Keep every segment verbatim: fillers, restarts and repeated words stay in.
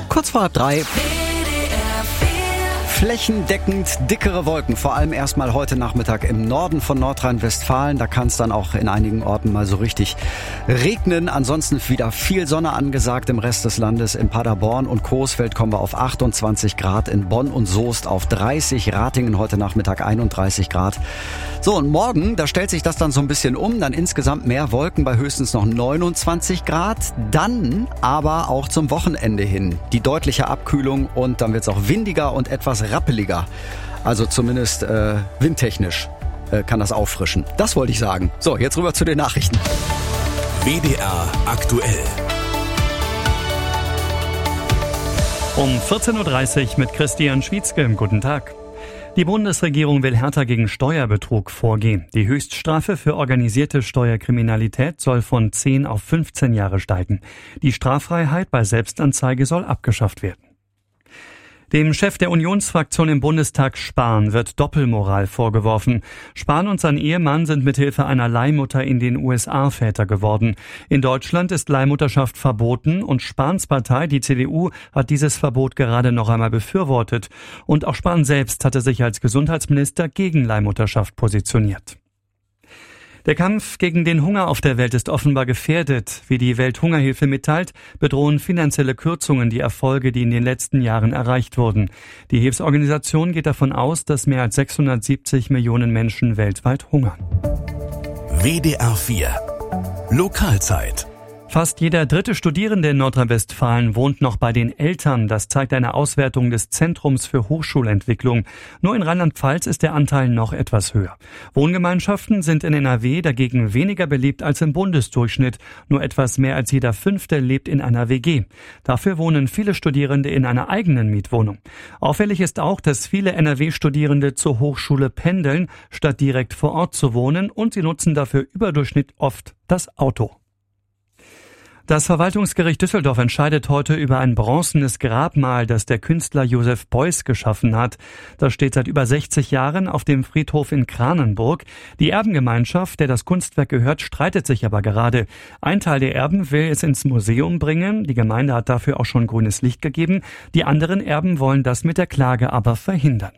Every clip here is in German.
Kurz vor halb drei. Flächendeckend dickere Wolken, vor allem erstmal heute Nachmittag im Norden von Nordrhein-Westfalen. Da kann es dann auch in einigen Orten mal so richtig regnen. Ansonsten wieder viel Sonne angesagt im Rest des Landes. In Paderborn und Coesfeld kommen wir auf achtundzwanzig Grad, in Bonn und Soest auf dreißig, Ratingen heute Nachmittag einunddreißig Grad. So, und morgen, da stellt sich das dann so ein bisschen um. Dann insgesamt mehr Wolken bei höchstens noch neunundzwanzig Grad. Dann aber auch zum Wochenende hin die deutliche Abkühlung und dann wird es auch windiger und etwas rappeliger. Also zumindest äh, windtechnisch äh, kann das auffrischen. Das wollte ich sagen. So, jetzt rüber zu den Nachrichten. W D R aktuell. Um vierzehn Uhr dreißig mit Christian Schwietzke. Guten Tag. Die Bundesregierung will härter gegen Steuerbetrug vorgehen. Die Höchststrafe für organisierte Steuerkriminalität soll von zehn auf fünfzehn Jahre steigen. Die Straffreiheit bei Selbstanzeige soll abgeschafft werden. Dem Chef der Unionsfraktion im Bundestag Spahn wird Doppelmoral vorgeworfen. Spahn und sein Ehemann sind mithilfe einer Leihmutter in den U S A Väter geworden. In Deutschland ist Leihmutterschaft verboten und Spahns Partei, die C D U, hat dieses Verbot gerade noch einmal befürwortet. Und auch Spahn selbst hatte sich als Gesundheitsminister gegen Leihmutterschaft positioniert. Der Kampf gegen den Hunger auf der Welt ist offenbar gefährdet. Wie die Welthungerhilfe mitteilt, bedrohen finanzielle Kürzungen die Erfolge, die in den letzten Jahren erreicht wurden. Die Hilfsorganisation geht davon aus, dass mehr als sechshundertsiebzig Millionen Menschen weltweit hungern. W D R vier Lokalzeit. Fast jeder dritte Studierende in Nordrhein-Westfalen wohnt noch bei den Eltern. Das zeigt eine Auswertung des Zentrums für Hochschulentwicklung. Nur in Rheinland-Pfalz ist der Anteil noch etwas höher. Wohngemeinschaften sind in N R W dagegen weniger beliebt als im Bundesdurchschnitt. Nur etwas mehr als jeder Fünfte lebt in einer W G. Dafür wohnen viele Studierende in einer eigenen Mietwohnung. Auffällig ist auch, dass viele N R W-Studierende zur Hochschule pendeln, statt direkt vor Ort zu wohnen, und sie nutzen dafür überdurchschnittlich oft das Auto. Das Verwaltungsgericht Düsseldorf entscheidet heute über ein bronzenes Grabmal, das der Künstler Josef Beuys geschaffen hat. Das steht seit über sechzig Jahren auf dem Friedhof in Kranenburg. Die Erbengemeinschaft, der das Kunstwerk gehört, streitet sich aber gerade. Ein Teil der Erben will es ins Museum bringen. Die Gemeinde hat dafür auch schon grünes Licht gegeben. Die anderen Erben wollen das mit der Klage aber verhindern.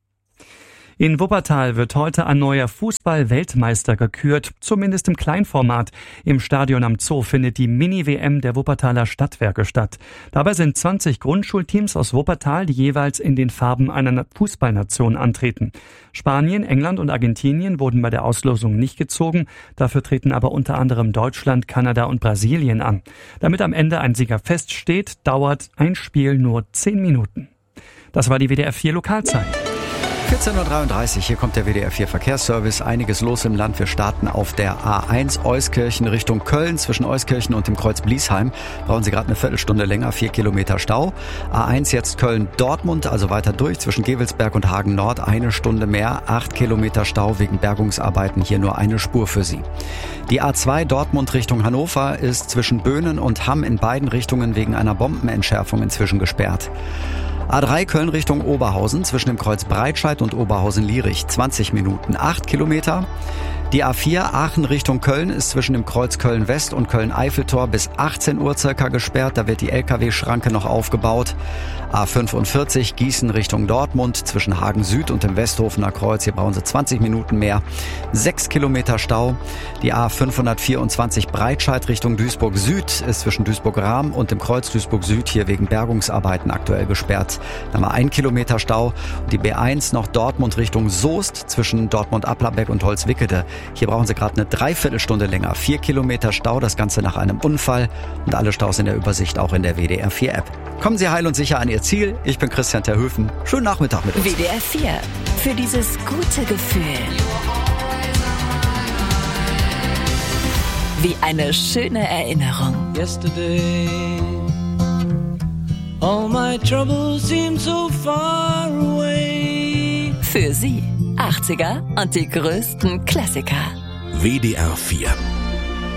In Wuppertal wird heute ein neuer Fußball-Weltmeister gekürt, zumindest im Kleinformat. Im Stadion am Zoo findet die Mini-W M der Wuppertaler Stadtwerke statt. Dabei sind zwanzig Grundschulteams aus Wuppertal, die jeweils in den Farben einer Fußballnation antreten. Spanien, England und Argentinien wurden bei der Auslosung nicht gezogen. Dafür treten aber unter anderem Deutschland, Kanada und Brasilien an. Damit am Ende ein Sieger feststeht, dauert ein Spiel nur zehn Minuten. Das war die W D R vier Lokalzeit. vierzehn Uhr dreiunddreißig, hier kommt der W D R vier Verkehrsservice. Einiges los im Land. Wir starten auf der A eins Euskirchen Richtung Köln. Zwischen Euskirchen und dem Kreuz Bliesheim brauchen Sie gerade eine Viertelstunde länger, vier Kilometer Stau. A eins jetzt Köln-Dortmund, also weiter durch. Zwischen Gevelsberg und Hagen Nord eine Stunde mehr, acht Kilometer Stau wegen Bergungsarbeiten. Hier nur eine Spur für Sie. Die A zwei Dortmund Richtung Hannover ist zwischen Böhnen und Hamm in beiden Richtungen wegen einer Bombenentschärfung inzwischen gesperrt. A drei Köln Richtung Oberhausen zwischen dem Kreuz Breitscheid und Oberhausen-Lierich zwanzig Minuten, acht Kilometer. Die A vier Aachen Richtung Köln ist zwischen dem Kreuz Köln-West und Köln-Eiffeltor bis achtzehn Uhr circa gesperrt. Da wird die L K W-Schranke noch aufgebaut. A fünfundvierzig Gießen Richtung Dortmund zwischen Hagen Süd und dem Westhofener Kreuz. Hier brauchen Sie zwanzig Minuten mehr. sechs Kilometer Stau. Die A fünfhundertvierundzwanzig Breitscheid Richtung Duisburg Süd ist zwischen Duisburg-Rahm und dem Kreuz Duisburg Süd hier wegen Bergungsarbeiten aktuell gesperrt. Dann mal ein Kilometer Stau. Und die B eins noch Dortmund Richtung Soest zwischen Dortmund-Applerbeck und Holzwickede. Hier brauchen Sie gerade eine Dreiviertelstunde länger. Vier Kilometer Stau, das Ganze nach einem Unfall. Und alle Staus in der Übersicht auch in der W D R vier App. Kommen Sie heil und sicher an Ihr Ziel. Ich bin Christian Terhöfen. Schönen Nachmittag mit uns. W D R vier. Für dieses gute Gefühl. Wie eine schöne Erinnerung. Yesterday, all my troubles seem so far away. Für Sie achtziger und die größten Klassiker. W D R vier